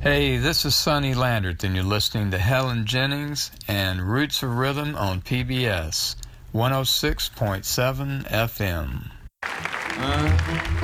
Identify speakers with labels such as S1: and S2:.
S1: Hey, this is Sonny Landreth, and you're listening to Helen Jennings and Roots of Rhythm on PBS 106.7 FM.